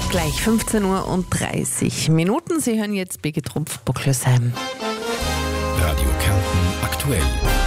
Gleich 15:30 Uhr. Sie hören jetzt Birgit Trumpf-Bocklesheim. Radio Kärnten aktuell.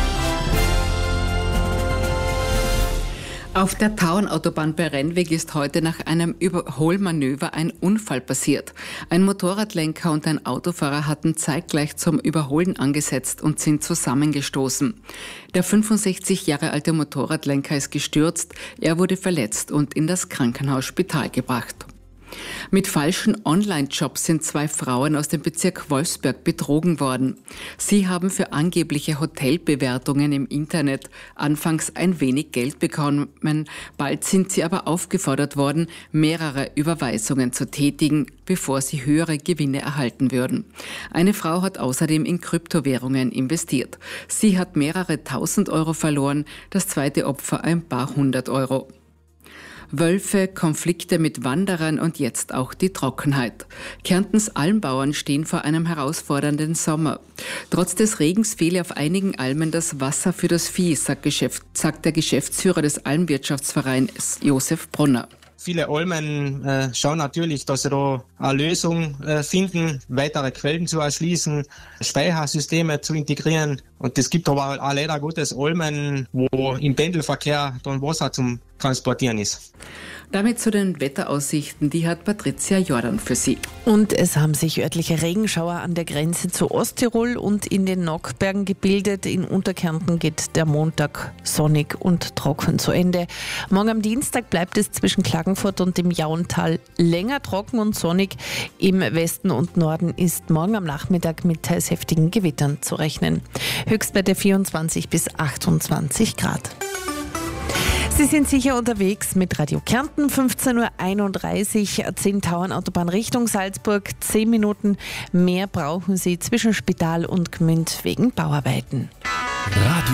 Auf der Tauernautobahn bei Rennweg ist heute nach einem Überholmanöver ein Unfall passiert. Ein Motorradlenker und ein Autofahrer hatten zeitgleich zum Überholen angesetzt und sind zusammengestoßen. Der 65 Jahre alte Motorradlenker ist gestürzt, er wurde verletzt und in das Krankenhausspital gebracht. Mit falschen Online-Jobs sind 2 Frauen aus dem Bezirk Wolfsberg betrogen worden. Sie haben für angebliche Hotelbewertungen im Internet anfangs ein wenig Geld bekommen. Bald sind sie aber aufgefordert worden, mehrere Überweisungen zu tätigen, bevor sie höhere Gewinne erhalten würden. Eine Frau hat außerdem in Kryptowährungen investiert. Sie hat mehrere tausend Euro verloren, das zweite Opfer ein paar hundert Euro. Wölfe, Konflikte mit Wanderern und jetzt auch die Trockenheit. Kärntens Almbauern stehen vor einem herausfordernden Sommer. Trotz des Regens fehle auf einigen Almen das Wasser für das Vieh, sagt der Geschäftsführer des Almwirtschaftsvereins Josef Brunner. Viele Almen schauen natürlich, dass sie da eine Lösung finden, weitere Quellen zu erschließen, Speichersysteme zu integrieren. Und es gibt aber auch leider Gottes Almen, wo im Pendelverkehr dann Wasser zum Transportieren ist. Damit zu den Wetteraussichten, die hat Patricia Jordan für Sie. Und es haben sich örtliche Regenschauer an der Grenze zu Osttirol und in den Nockbergen gebildet. In Unterkärnten geht der Montag sonnig und trocken zu Ende. Morgen am Dienstag bleibt es zwischen Klagenfurt und dem Jauental länger trocken und sonnig. Im Westen und Norden ist morgen am Nachmittag mit teils heftigen Gewittern zu rechnen. Höchstwerte 24 bis 28 Grad. Sie sind sicher unterwegs mit Radio Kärnten, 15:31 Uhr, 10 Tauernautobahn Richtung Salzburg. 10 Minuten mehr brauchen Sie zwischen Spital und Gmünd wegen Bauarbeiten.